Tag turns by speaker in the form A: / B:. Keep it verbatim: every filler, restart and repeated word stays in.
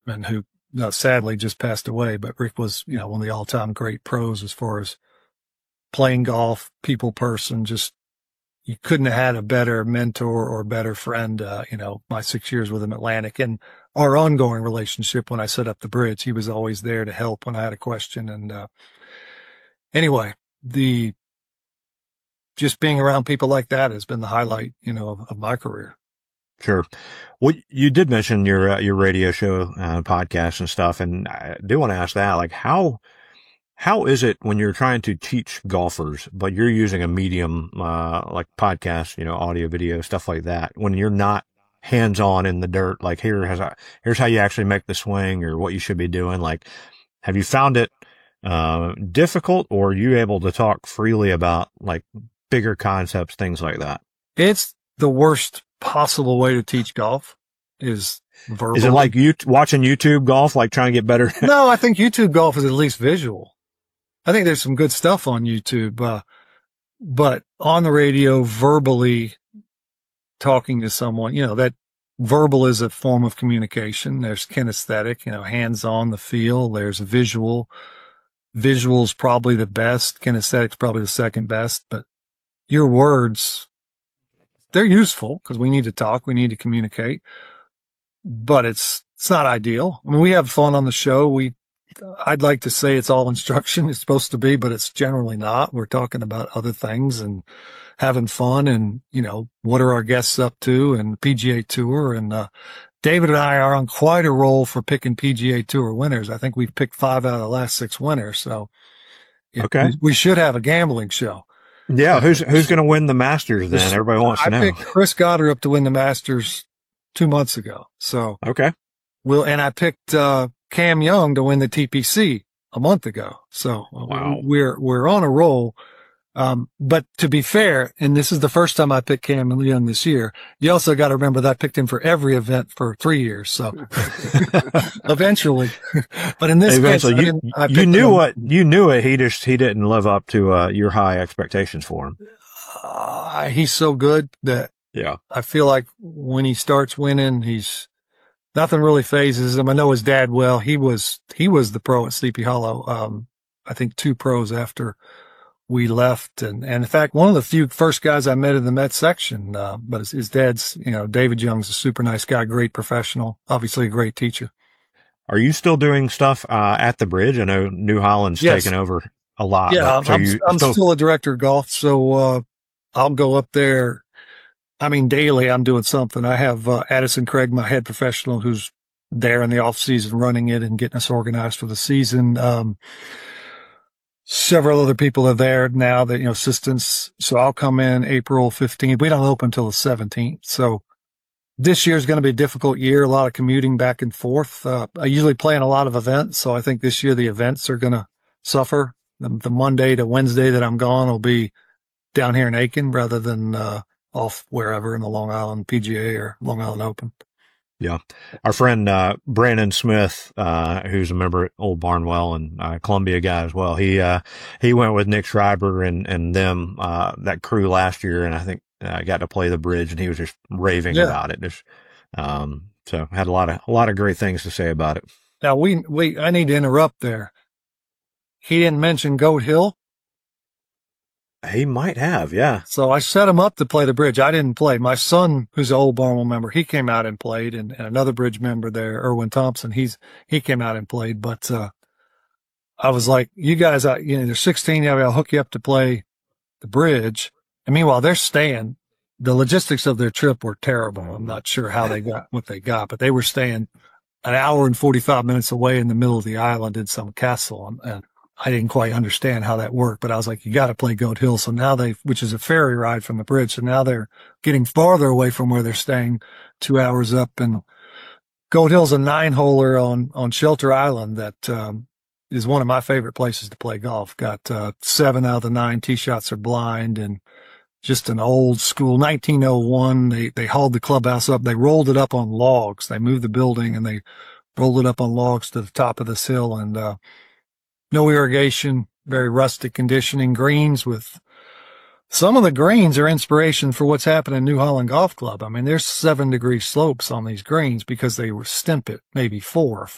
A: Whitman, who uh, sadly just passed away, but Rick was, you know, one of the all-time great pros as far as playing golf, people person. Just, you couldn't have had a better mentor or better friend. Uh, you know, my six years with him at Atlantic and our ongoing relationship when I set up the bridge, he was always there to help when I had a question. And, uh, anyway, the, just being around people like that has been the highlight, you know, of, of my career.
B: Sure. Well, you did mention your, uh, your radio show, uh, podcast and stuff. And I do want to ask that, like, how, how is it when you're trying to teach golfers, but you're using a medium, uh, like podcast, you know, audio, video, stuff like that, when you're not hands on in the dirt, like here has a, here's how you actually make the swing or what you should be doing. Like, have you found it, uh, difficult, or are you able to talk freely about like bigger concepts, things like that?
A: It's the worst possible way to teach golf is verbal.
B: Is it like you watching YouTube golf, like trying to get better?
A: No, I think YouTube golf is at least visual. I think there's some good stuff on YouTube, uh, but on the radio, verbally talking to someone, you know, that verbal is a form of communication. There's kinesthetic, you know, hands on the feel. There's visual. Visual's probably the best. Kinesthetic's probably the second best, but your words, they're useful because we need to talk. We need to communicate, but it's, it's not ideal. I mean, we have fun on the show. We, I'd like to say it's all instruction. It's supposed to be, but it's generally not. We're talking about other things and having fun and, you know, what are our guests up to and the P G A Tour. And, uh, David and I are on quite a roll for picking P G A Tour winners. I think we've picked five out of the last six winners. So it,
B: okay,
A: we, we should have a gambling show.
B: Yeah. Who's, who's going to win the Masters then? Everybody wants to
A: I
B: know.
A: picked Chris Goddard up to win the Masters two months ago. So,
B: okay.
A: Well, and I picked, uh, Cam Young to win the T P C a month ago. So
B: wow.
A: we're, we're on a roll. Um, but to be fair, and this is the first time I picked Cam Young this year, you also got to remember that I picked him for every event for three years. So eventually, but in this
B: eventually,
A: case,
B: you,
A: I
B: you knew
A: him.
B: what, you knew it. He just, he didn't live up to, uh, your high expectations for him.
A: Uh, he's so good that
B: yeah,
A: I feel like when he starts winning, he's, nothing really phases him. I know his dad well. He was, he was the pro at Sleepy Hollow. Um, I think two pros after we left. And, and in fact, one of the few first guys I met in the Met section, uh, but his, his dad's, you know, David Young's a super nice guy, great professional, obviously a great teacher.
B: Are you still doing stuff, uh, at the bridge? I know New Holland's yes. taken over a lot.
A: Yeah. I'm,
B: so
A: I'm, I'm
B: still,
A: still a director of golf. So, uh, I'll go up there. I mean, daily I'm doing something. I have, uh, Addison Craig, my head professional, who's there in the off season running it and getting us organized for the season. Um, several other people are there now that, you know, assistants. So I'll come in April fifteenth. We don't open until the seventeenth. So this year is going to be a difficult year. A lot of commuting back and forth. Uh, I usually play in a lot of events. So I think this year the events are going to suffer. The, the Monday to Wednesday that I'm gone will be down here in Aiken rather than, uh, off wherever in the Long Island P G A or Long Island Open.
B: Yeah. Our friend, uh, Brandon Smith, uh, who's a member at Old Barnwell and, uh, Columbia guy as well. He, uh, he went with Nick Schreiber and, and them, uh, that crew last year. And I think I uh, got to play the bridge and he was just raving yeah. about it. Just, um, so had a lot of, a lot of great things to say about it.
A: Now we, we, I need to interrupt there. He didn't mention Goat Hill.
B: He might have, yeah.
A: So I set him up to play the bridge. I didn't play. My son, who's an Old Barnwell member, he came out and played, and, and another bridge member there, Erwin Thompson, he's, he came out and played. But, uh, I was like, you guys, I, you know, they're sixteen. I'll hook you up to play the bridge. And meanwhile, they're staying. The logistics of their trip were terrible. I'm not sure how they got what they got, but they were staying an hour and forty-five minutes away in the middle of the island in some castle. And, and I didn't quite understand how that worked, but I was like, you got to play Goat Hill. So now they, which is a ferry ride from the bridge. So now they're getting farther away from where they're staying, two hours up. And Goat Hill's a nine holer on, on Shelter Island that, um, is one of my favorite places to play golf. Got, uh, seven out of the nine tee shots are blind and just an old school nineteen oh one. They, they hauled the clubhouse up. They rolled it up on logs. They moved the building and they rolled it up on logs to the top of this hill and, uh, no irrigation, very rustic conditioning, greens with some of the greens are inspiration for what's happening in New Holland Golf Club. I mean, there's seven degree slopes on these greens because they were stimp it, maybe four or